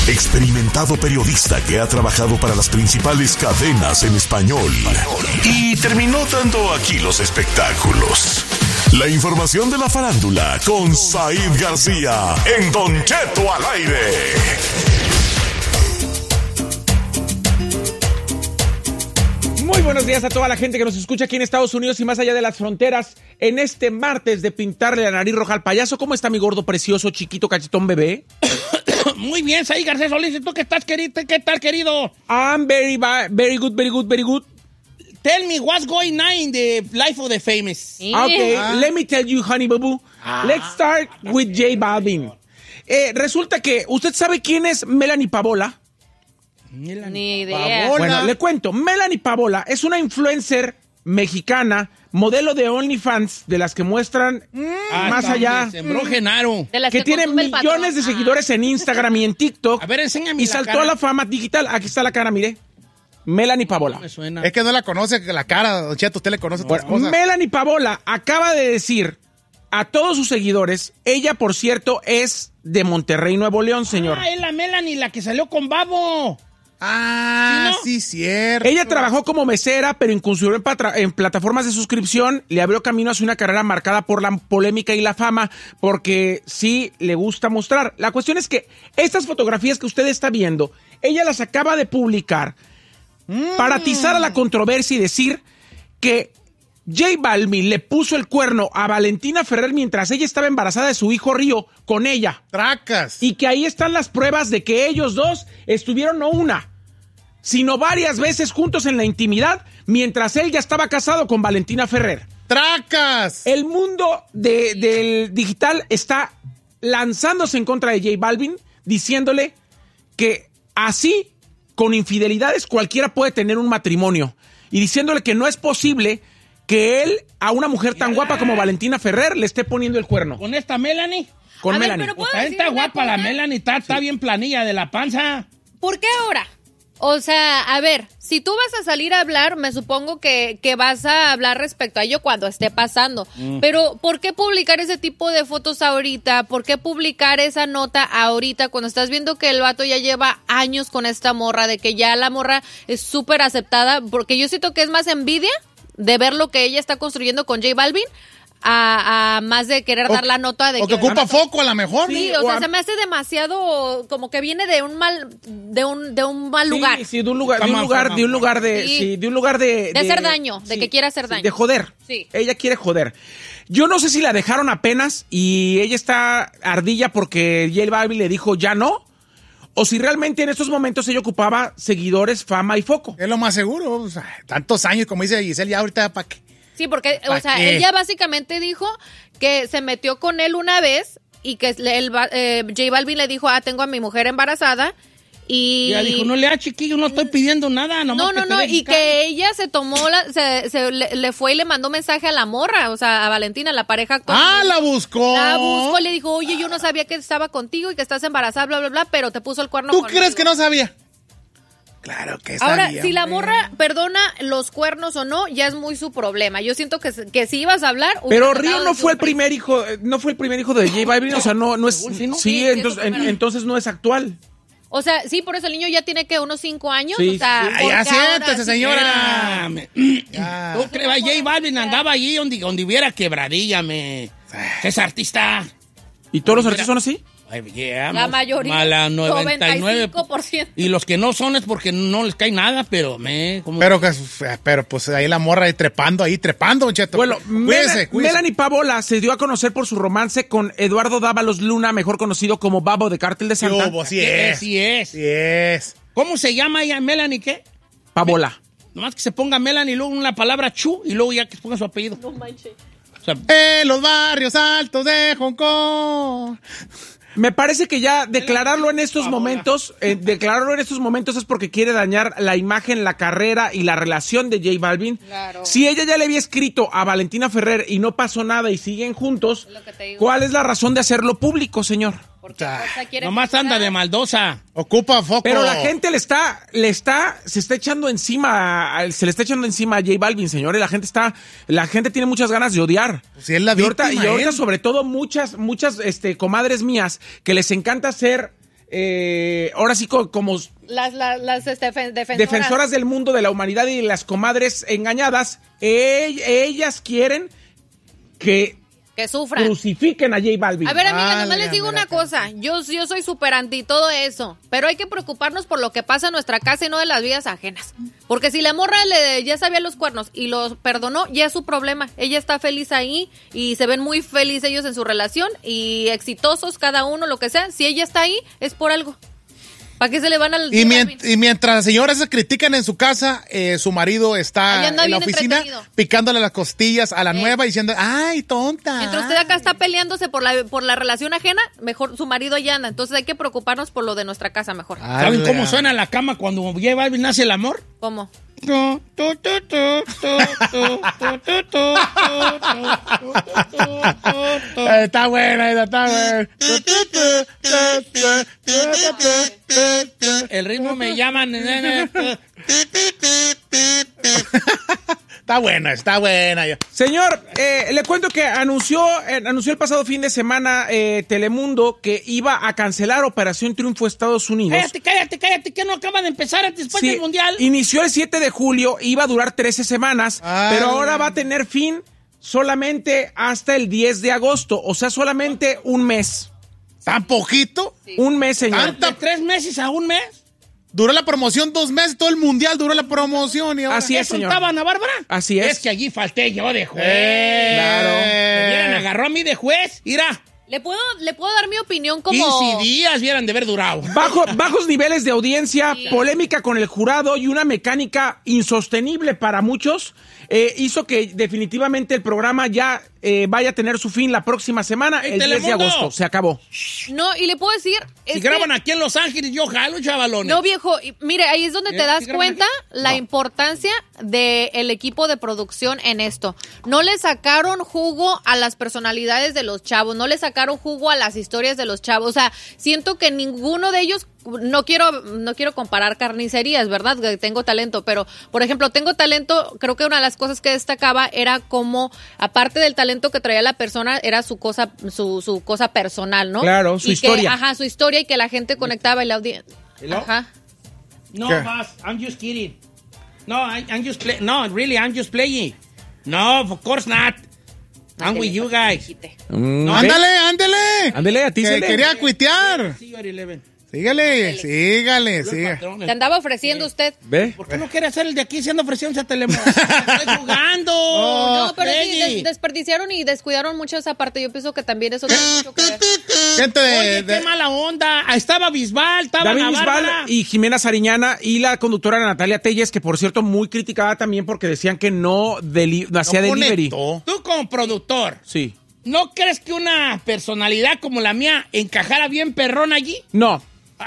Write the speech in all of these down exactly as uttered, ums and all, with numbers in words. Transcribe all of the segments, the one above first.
experimentado periodista que ha trabajado para las principales cadenas en español y terminó dando aquí los espectáculos. La información de la farándula con Said García en Don Cheto al aire. Muy buenos días a toda la gente que nos escucha aquí en Estados Unidos y más allá de las fronteras en este martes de pintarle la nariz roja al payaso. ¿Cómo está mi gordo, precioso, chiquito, cachetón bebé? Muy bien, Said García Solís. ¿Y tú qué estás, querido? ¿Qué tal, querido? I'm very, very good, very good, very good. Tell me what's going on in the life of the famous. Okay, ah. Let me tell you, honey boo boo. Ah. Let's start with J Balvin. Eh, resulta que, ¿usted sabe quién es Melanie Pavola? Ni idea. Pavola. Bueno, le cuento. Melanie Pavola es una influencer mexicana, modelo de OnlyFans, de las que muestran mm, más allá. Sembró Genaro. De las que, que tiene millones de seguidores en Instagram y en TikTok. A ver, enséñame y la saltó cara. a la fama digital. Aquí está la cara, mire. Melanie Pavola. No me suena. Es que no la conoce la cara, Don Cheto. Usted le conoce bueno, otras cosas. Melanie Pavola acaba de decir a todos sus seguidores, ella, por cierto, es de Monterrey, Nuevo León, señor. Ah, es la Melanie, la que salió con Babo. Ah, ¿sí, no? Sí, cierto. Ella trabajó como mesera, pero incursionó en, patra- en plataformas de suscripción, le abrió camino hacia una carrera marcada por la polémica y la fama, porque sí le gusta mostrar. La cuestión es que estas fotografías que usted está viendo, ella las acaba de publicar mm. para atizar a la controversia y decir que J Balvin le puso el cuerno a Valentina Ferrer mientras ella estaba embarazada de su hijo Río con ella. Tracas. Y que ahí están las pruebas de que ellos dos estuvieron no una, sino varias veces juntos en la intimidad, mientras él ya estaba casado con Valentina Ferrer. ¡Tracas! El mundo de, del digital está lanzándose en contra de J Balvin, diciéndole que así, con infidelidades, cualquiera puede tener un matrimonio. Y diciéndole que no es posible que él, a una mujer tan guapa como Valentina Ferrer, le esté poniendo el cuerno. ¿Con esta Melanie? Con a Melanie. Ver, pero Pues está guapa la Melanie, está, está bien planilla de la panza. ¿Por qué ahora? O sea, a ver, si tú vas a salir a hablar, me supongo que, que vas a hablar respecto a ello cuando esté pasando. Mm. Pero, ¿por qué publicar ese tipo de fotos ahorita? ¿Por qué publicar esa nota ahorita cuando estás viendo que el vato ya lleva años con esta morra, de que ya la morra es súper aceptada? Porque yo siento que es más envidia de ver lo que ella está construyendo con J Balvin a, a más de querer o, dar la nota de o que... que ocupa foco a lo mejor. Sí, Sí, o, o sea, a... se me hace demasiado como que viene de un mal de un de un mal sí, lugar. Sí, de un lugar, de un lugar, de un lugar de, sí. sí, de un lugar de, de hacer daño, de sí, que quiere hacer sí, daño. de joder. Sí. Ella quiere joder. Yo no sé si la dejaron apenas y ella está ardilla porque J Balvin le dijo ya no, o si realmente en estos momentos ella ocupaba seguidores, fama y foco. Es lo más seguro. O sea, tantos años, como dice Giselle, ya ahorita para qué. Sí, porque, o sea, qué? ella básicamente dijo que se metió con él una vez y que el, el, eh, J Balvin le dijo, ah, tengo a mi mujer embarazada. Y ya dijo, no le da, chiquillo, no estoy pidiendo nada. No, no, no, y caer. Que ella se tomó, la, se, se le, le fue y le mandó mensaje a la morra, o sea, a Valentina, la pareja actual. Ah, la buscó. La buscó y le dijo, oye, yo no sabía que estaba contigo y que estás embarazada, bla, bla, bla, pero te puso el cuerno ¿Tú conmigo. crees que no sabía? Claro que sabía. Ahora, si la morra perdona los cuernos o no, ya es muy su problema. Yo siento que, que si ibas a hablar... Pero Río no fue el primer hijo, no fue el primer hijo de J Balvin, o sea, no, no es... Sí, ¿no? sí, sí entonces, en, entonces no es actual. O sea, sí, por eso el niño ya tiene que unos cinco años. Sí, o sea, sí. Ya siéntese, señora. Ya. ¿Tú crees? J Balvin andaba allí donde, donde hubiera quebradilla, me... Es artista. ¿Y todos los artistas son así? Yeah, la mayoría, mala noventa y nueve noventa y cinco por ciento. Y los que no son es porque no les cae nada, pero me... ¿cómo? Pero, que, pero pues ahí la morra ahí trepando, ahí trepando, Cheto. Bueno, cuídese, Mel- cuídese. Melanie Pavola se dio a conocer por su romance con Eduardo Dávalos Luna, mejor conocido como Babo de Cártel de Santa. Yo, sí es. Sí es. Sí es. ¿Cómo se llama ella? ¿Melanie qué? Pavola. Nomás que se ponga Melanie y luego una palabra Chu y luego ya que se ponga su apellido. No manches. O sea, En los barrios altos de Hong Kong. Me parece que ya declararlo en estos momentos, eh, declararlo en estos momentos es porque quiere dañar la imagen, la carrera y la relación de J Balvin. Claro. Si ella ya le había escrito a Valentina Ferrer y no pasó nada y siguen juntos, Es lo que te digo. ¿cuál es la razón de hacerlo público, señor? Porque o sea, quiere nomás anda de mal. maldosa. Ocupa foco. Pero la gente le está, le está, se está echando encima, se le está echando encima a J Balvin, señores. La gente está, la gente tiene muchas ganas de odiar. Pues si es la y ahorita, víctima, y ahorita él. sobre todo muchas, muchas, este, comadres mías que les encanta hacer eh, ahora sí co- como Las, las, las este, defen- defensoras. defensoras del mundo, de la humanidad y de las comadres engañadas, e- ellas quieren que Que sufran. crucifiquen a J Balvin. A ver, amiga, nomás Válgame les digo la una cosa. Yo, yo soy súper anti todo eso. Pero hay que preocuparnos por lo que pasa en nuestra casa y no de las vidas ajenas. Porque si la morra le, ya sabía los cuernos y los perdonó, ya es su problema. Ella está feliz ahí y se ven muy felices ellos en su relación y exitosos cada uno, lo que sea. Si ella está ahí, es por algo. ¿Para qué se le van al... Y, mient- y mientras las señoras se critican en su casa, eh, su marido Ahí está anda en la bien oficina entretenido. picándole las costillas a la Eh. nueva diciendo, ay, tonta. Mientras usted acá está peleándose por la, por la relación ajena, mejor su marido allá anda. Entonces hay que preocuparnos por lo de nuestra casa mejor. ¿Saben Ala. cómo suena la cama cuando J Balvin nace el amor? ¿Cómo? Tu, tu, tu, tu, tu, tu, tu, tu, tu, tu, tu. Eh, Está buena, esa, está buena. El ritmo me llaman. Está buena, está buena. Señor, eh, le cuento que anunció, eh, anunció el pasado fin de semana eh, Telemundo que iba a cancelar Operación Triunfo Estados Unidos. Cállate, cállate, cállate, que no acaba de empezar antes después Sí, del mundial. inició el siete de julio, iba a durar trece semanas, Ah. pero ahora va a tener fin solamente hasta el diez de agosto, o sea, solamente un mes. ¿Tan poquito? Un mes, señor. ¿De tres meses a un mes? Duró la promoción dos meses, todo el mundial duró la promoción. Y ahora- Así es, ¿Eso señor. estaba Ana Bárbara? Así es. Es que allí falté yo de juez. Eh, Me hubieran agarró a mí de juez. Mira, ¿Le puedo, le puedo dar mi opinión como... quince días hubieran de haber durado. Bajo, bajos niveles de audiencia, polémica con el jurado y una mecánica insostenible para muchos eh, hizo que definitivamente el programa ya eh, vaya a tener su fin la próxima semana, ¡Ey, el diez de Telemundo! agosto. Se acabó. No, y le puedo decir... es Si que- graban aquí en Los Ángeles, yo jalo, chavalones. No, viejo, y mire, ahí es donde ¿Eh? te das ¿Sí graban cuenta aquí? la No. importancia del equipo de producción en esto. No le sacaron jugo a las personalidades de los chavos, no le sacaron jugo a las historias de los chavos. O sea, siento que ninguno de ellos, no quiero, no quiero comparar carnicerías, ¿verdad? Que tengo talento, pero, por ejemplo, tengo talento, creo que una de las cosas que destacaba era como, aparte del talento que traía la persona, era su cosa, su, su cosa personal, ¿no? Claro, su Y que- historia. ajá, su historia y que la gente conectaba y la audiencia. ¿Hello? Ajá. No, ¿Qué? más, I'm just kidding. No, I, I'm just playing. No, really, I'm just playing. No, of course not. I'm with you guys. No, Ándale, ándale. Ándele, Que atícele. quería cuitear. See you at eleven. Sígale, sígale, Yo el sígale. patrón, el- Te andaba ofreciendo usted. ¿Ve? ¿Por qué no quiere hacer el de aquí siendo ofrecido a Telemundo? Estoy jugando. No, pero sí, Reggie. des- desperdiciaron y descuidaron mucho esa parte. Yo pienso que también eso tiene mucho que ver. Gente de, Oye, de- qué mala onda. Ah, estaba Bisbal, estaba David Ana Bisbal Bárbara. y Jimena Sariñana y la conductora Natalia Telles, que por cierto muy criticada también porque decían que no, deli- no hacía no delivery. conectó. Tú como productor, Sí. ¿no crees que una personalidad como la mía encajara bien perrón allí? No.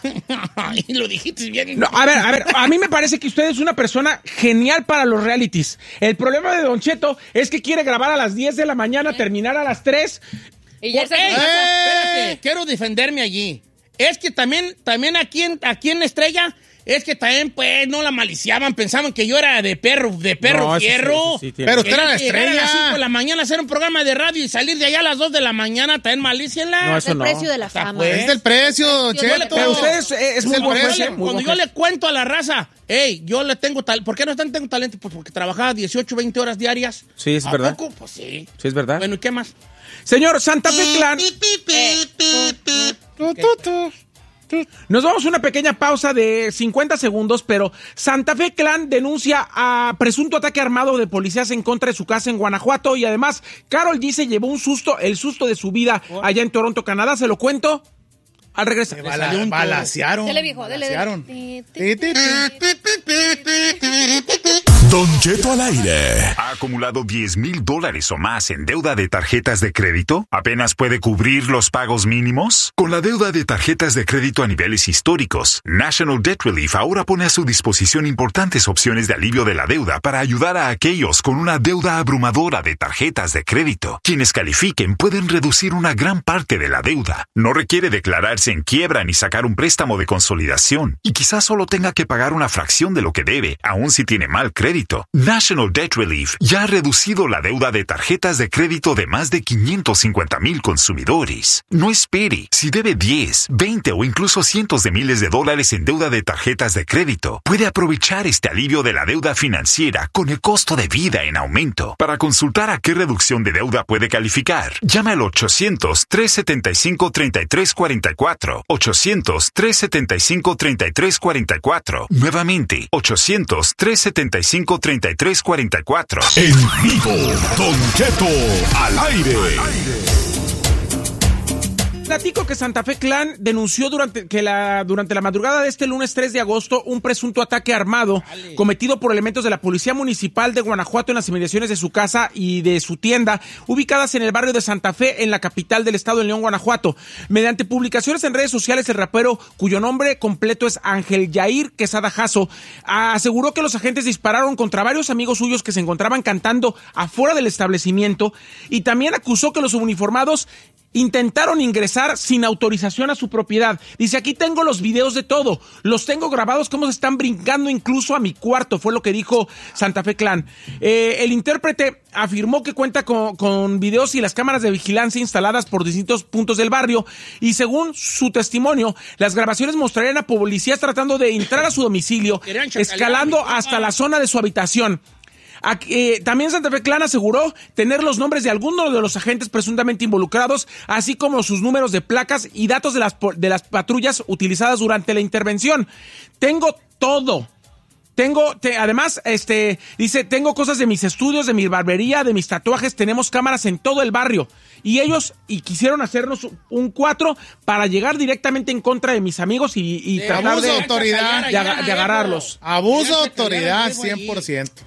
Y lo dijiste bien. No, a ver, a ver, a mí me parece que usted es una persona genial para los realities. El problema de Don Cheto es que quiere grabar a las diez de la mañana, terminar a las tres. Y ya Por- se ¡Ey! fue. Espérate, quiero defenderme allí. Es que también, también aquí en, aquí en Estrella, es que también, pues, no la maliciaban, pensaban que yo era de perro, de perro No, eso sí, fierro. eso sí tiene- Pero Que usted era la llegar a las estrella. cinco de la mañana a hacer un programa de radio y salir de allá a las dos de la mañana, también malícienla. No, eso el no. precio de la Está fama. pues. Es del precio, Yo le- Cheto. Pero usted es, es muy el buen precio. juez, ¿eh? Muy Cuando buen yo juez. le cuento a la raza, hey, yo le tengo talento. ¿Por qué no tan tengo talento? Pues porque trabajaba dieciocho, veinte horas diarias. Sí, es ¿A verdad. poco? Pues sí. Sí, es verdad. Bueno, ¿y qué más? Señor, Santa Fe Clan, Tu, tu, tu. nos vamos a una pequeña pausa de cincuenta segundos, pero Santa Fe Clan denuncia a presunto ataque armado de policías en contra de su casa en Guanajuato y además Karol G se llevó un susto, el susto de su vida allá en Toronto, Canadá. Se lo cuento al regresar. Bala- salió un toro. balacearon. Dele, viejo, dele, dele. balacearon. Ti, ti, Ti, ti, ti. Don Cheto al aire. ¿Ha acumulado diez mil dólares o más en deuda de tarjetas de crédito? ¿Apenas puede cubrir los pagos mínimos? Con la deuda de tarjetas de crédito a niveles históricos, National Debt Relief ahora pone a su disposición importantes opciones de alivio de la deuda para ayudar a aquellos con una deuda abrumadora de tarjetas de crédito. Quienes califiquen pueden reducir una gran parte de la deuda. No requiere declarar quedarse en quiebra ni sacar un préstamo de consolidación. Y quizás solo tenga que pagar una fracción de lo que debe, aun si tiene mal crédito. National Debt Relief ya ha reducido la deuda de tarjetas de crédito de más de quinientos cincuenta mil consumidores. No espere. Si debe diez, veinte o incluso cientos de miles de dólares en deuda de tarjetas de crédito, puede aprovechar este alivio de la deuda financiera con el costo de vida en aumento. Para consultar a qué reducción de deuda puede calificar, llame al ochocientos, tres setenta y cinco, treinta y tres cuarenta y cuatro. ochocientos, tres setenta y cinco, treinta y tres cuarenta y cuatro. Nuevamente, ochocientos, tres setenta y cinco, treinta y tres cuarenta y cuatro. En vivo, Don Cheto al aire. Platico que Santa Fe Clan denunció durante, que la, durante la madrugada de este lunes tres de agosto un presunto ataque armado Dale. cometido por elementos de la Policía Municipal de Guanajuato en las inmediaciones de su casa y de su tienda, ubicadas en el barrio de Santa Fe, en la capital del estado de León, Guanajuato. Mediante publicaciones en redes sociales, el rapero, cuyo nombre completo es Ángel Yair Quesada Jasso, aseguró que los agentes dispararon contra varios amigos suyos que se encontraban cantando afuera del establecimiento, y también acusó que los uniformados intentaron ingresar sin autorización a su propiedad. Dice, aquí tengo los videos de todo, los tengo grabados, cómo se están brincando incluso a mi cuarto, fue lo que dijo Santa Fe Clan. Eh, el intérprete afirmó que cuenta con, con videos y las cámaras de vigilancia instaladas por distintos puntos del barrio, y según su testimonio, las grabaciones mostrarían a policías tratando de entrar a su domicilio, escalando hasta la zona de su habitación. Aquí, eh, también Santa Fe Clan aseguró tener los nombres de algunos de los agentes presuntamente involucrados, así como sus números de placas y datos de las, de las patrullas utilizadas durante la intervención. Tengo todo. Tengo, te, además, este, dice, tengo cosas de mis estudios, de mi barbería, de mis tatuajes, tenemos cámaras en todo el barrio. Y ellos y quisieron hacernos un cuatro para llegar directamente en contra de mis amigos y, y de tratar de, autoridad, de, de, de agarrarlos. Abuso de autoridad, cien por ciento.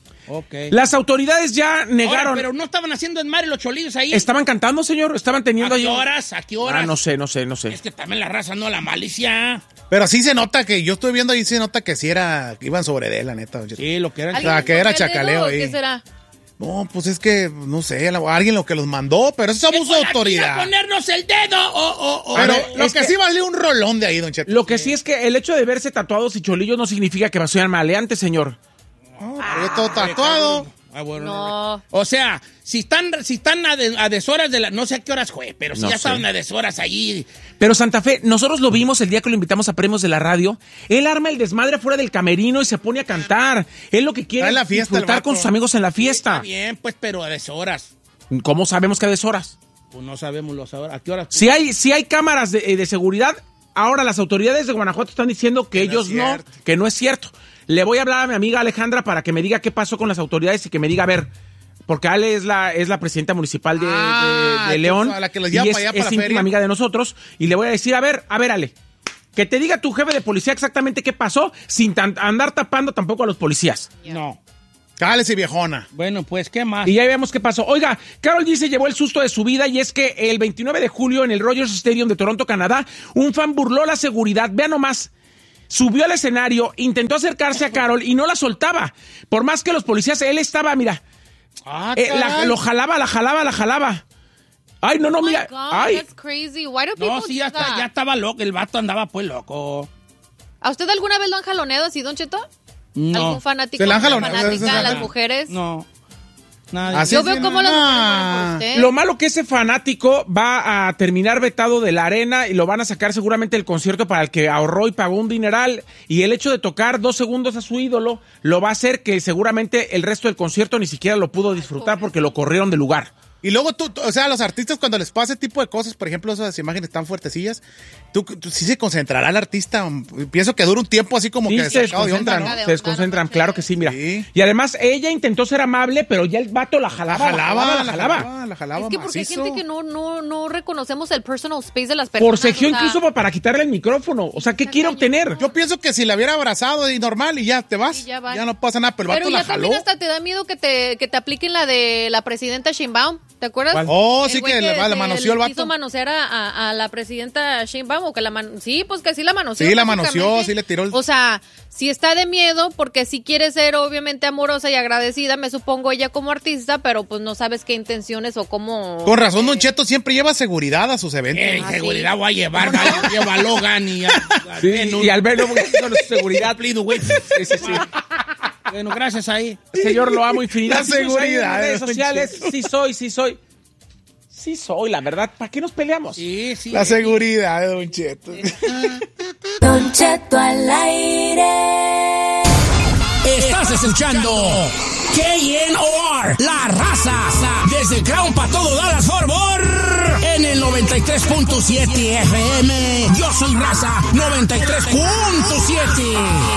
Okay. Las autoridades ya negaron. Ahora, pero no estaban haciendo en mar los cholillos ahí. Estaban cantando, señor. Estaban teniendo ahí. ¿A qué horas? ¿A qué horas? Ah, no sé, no sé, no sé. Es que también la raza, no la malicia. Pero sí se nota que yo estoy viendo ahí, se nota que sí era, que iban sobre de él, la neta. Sí, lo que era. O sea, que era chacaleo ahí. ¿Qué será? No, pues es que, no sé, alguien lo que los mandó, pero eso es abuso de autoridad. ¿A ponernos el dedo o...? o, o pero ver, lo que, que sí valió un rolón de ahí, don Cheto. Lo que sí es que el hecho de verse tatuados y cholillos no significa que sean maleantes, señor. No, ah, todo tatuado. Ah, bueno, no. no. O sea, si están, si están a, de, a deshoras de la... No sé a qué horas fue, pero si no ya sé. estaban a deshoras allí. Pero Santa Fe, nosotros lo vimos el día que lo invitamos a premios de la radio. Él arma el desmadre fuera del camerino y se pone a cantar. Él lo que quiere es disfrutar con sus amigos en la fiesta. Está bien, pues, pero a deshoras. ¿Cómo sabemos que a deshoras? Pues no sabemos los ahora. ¿A qué horas? Si hay, si hay cámaras de, de seguridad, ahora las autoridades de Guanajuato están diciendo que, que ellos no, no, que no es cierto. Le voy a hablar a mi amiga Alejandra para que me diga qué pasó con las autoridades y que me diga, a ver, porque Ale es la, es la presidenta municipal de, ah, de, de León, la que los y es, para allá para es íntima feria. amiga de nosotros, y le voy a decir, a ver, a ver, Ale, que te diga tu jefe de policía exactamente qué pasó, sin tan, andar tapando tampoco a los policías. No. Cálese, viejona. Bueno, pues, ¿qué más? Y ya vemos qué pasó. Oiga, Karol G se llevó el susto de su vida, y es que el veintinueve de julio en el Rogers Stadium de Toronto, Canadá, un fan burló la seguridad, vean nomás. Subió al escenario, intentó acercarse a Karol y no la soltaba. Por más que los policías, él estaba, mira, ah, eh, la, lo jalaba, la jalaba, la jalaba. Ay, no, no, oh mira. My God, ay. That's crazy. Why do no, people sí, ya, do está, that? ya estaba loco, el vato andaba pues loco. ¿A usted alguna vez lo han jaloneado así, Don Cheto? No. ¿Algún fanático? ¿Se la han ¿Alguna jaloneado? fanática de las No. mujeres? No. Nadie. Así Yo es, veo sí, cómo no. las mujeres mueren por usted. Lo malo que ese fanático va a terminar vetado de la arena y lo van a sacar seguramente del concierto para el que ahorró y pagó un dineral, y el hecho de tocar dos segundos a su ídolo lo va a hacer que seguramente el resto del concierto ni siquiera lo pudo disfrutar porque lo corrieron del lugar. Y luego tú, tú, o sea, a los artistas cuando les pasa ese tipo de cosas, por ejemplo, esas imágenes tan fuertecillas, tú, tú sí se concentrará el artista. Pienso que dura un tiempo así como Sí, que se sacado de onda, desconcentran, ¿no? se desconcentran, claro que sí, mira. Sí. Y además ella intentó ser amable, pero ya el vato la jalaba, La jalaba, la jalaba, la jalaba. la jalaba Es que porque hay macizo. gente que no, no, no reconocemos el personal space de las personas. Forcejeó o sea, incluso para quitarle el micrófono. O sea, ¿qué Está quiere cañón. obtener? Yo pienso que si la hubiera abrazado y normal y ya te vas, Y ya ya, va. no pasa nada, pero el Pero vato ya la jaló. también hasta te da miedo que te, que te apliquen la de la presidenta Sheinbaum. ¿Te acuerdas? ¿Cuál? Oh, El sí, güey que le- le manoseó el vato. Quiso manosear a, a- a la presidenta Sheinbaum, o que la man- sí, pues que sí la manoseó. Sí, la manoseó, básicamente. sí le tiró el- O sea, si está de miedo, porque sí quiere ser obviamente amorosa y agradecida, me supongo ella como artista, pero pues no sabes qué intenciones o cómo... Con razón, Don Cheto siempre lleva seguridad a sus eventos. Eh, Ah, seguridad sí. voy a llevar, gal- lleva a Logan y a, a Sí, Venus. y al verlo, porque con su seguridad. Cumplido, güey. Sí, sí, sí. Bueno, gracias ahí. Señor, lo amo infinidad. La Sí, soy seguridad, en redes don sociales, Cheto. sí soy, sí soy. Sí soy, la verdad. ¿Para qué nos peleamos? Sí, sí. La seguridad de Don Cheto. Don Cheto al aire. Estás escuchando K N O R, La Raza, desde Crown para todo Dallas Fort Worth, en el noventa y tres punto siete F M. Yo soy Raza noventa y tres punto siete.